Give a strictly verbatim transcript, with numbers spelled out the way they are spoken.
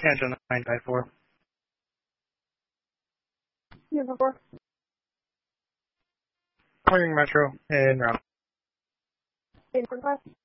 Angela nine five four. Uniform four. Calling Metro and route. Uniform five.